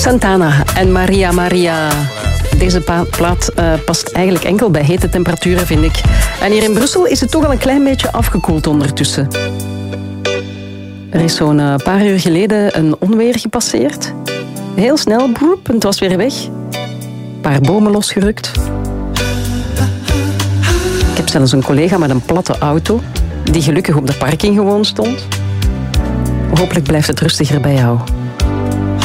Santana en Maria Maria. Deze plaat past eigenlijk enkel bij hete temperaturen, vind ik. En hier in Brussel is het toch al een klein beetje afgekoeld ondertussen. Er is zo'n paar uur geleden een onweer gepasseerd. Heel snel, broep, en het was weer weg. Een paar bomen losgerukt. Ik heb zelfs een collega met een platte auto, die gelukkig op de parking gewoon stond. Hopelijk blijft het rustiger bij jou.